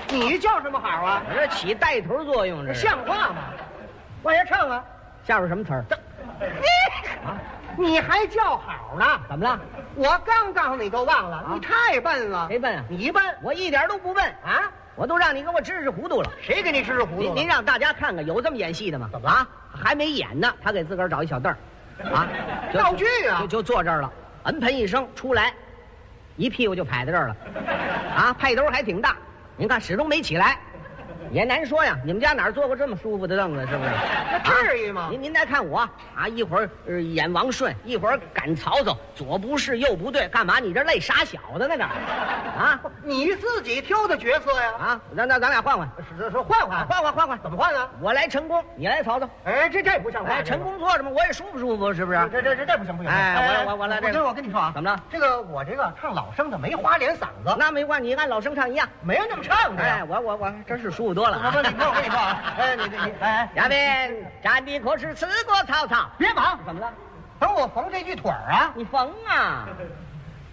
你叫什么好啊？ 我这起带头作用，这像话吗？往下唱啊！ 下边什么词儿？ 你还叫好呢？ 怎么了？ 我刚告诉你都忘了，你太笨了。 谁笨啊？ 你笨， 我一点都不笨啊！ 我都让你给我支糊涂了。 谁给你支糊涂了？ 您让大家看看，有这么演戏的吗？ 怎么了？ 还没演呢，他给自个儿找一小凳儿，啊， 道具啊， 就坐这儿了，喷一声出来，一屁股就拍在这儿了，啊，派头还挺大，您看始终没起来。也难说呀，你们家哪儿坐过这么舒服的凳子？是不是？ 那至于吗？ 您再看我啊，一会儿演王顺，一会儿赶曹操，左不是右不对，干嘛？你这累傻小子呢？这啊， 你自己挑的角色呀？ 啊，那咱俩换换， 换，怎么换呢？ 我来陈宫，你来曹操。 哎，这不像话。 哎，陈宫坐着嘛，我也舒不舒服？是不是？ 这不行。 哎，我来这个。 我跟你说啊， 怎么了？ 我这个唱老生的没花脸嗓子， 那没关系，你按老生唱一样， 没人那么唱的。 哎，我真是舒服多了。 我跟你说啊，哎，你下边站的可是刺过曹操， 别忙， 怎么了？ 等我缝这句腿儿啊！ 你缝啊！